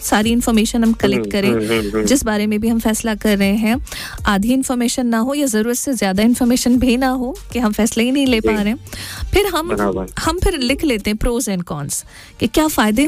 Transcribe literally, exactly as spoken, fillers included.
सारी इन्फॉर्मेशन हम कलेक्ट करें, जिस बारे में भी हम फैसला कर रहे हैं आधी इन्फॉर्मेशन ना हो या ज़रूरत से ज़्यादा इन्फॉर्मेशन भी ना हो कि हम फैसला ही नहीं ले पा रहे हैं, फिर हम हम फिर लिख लेते हैं प्रोज एंड कॉन्स कि क्या फ़ायदे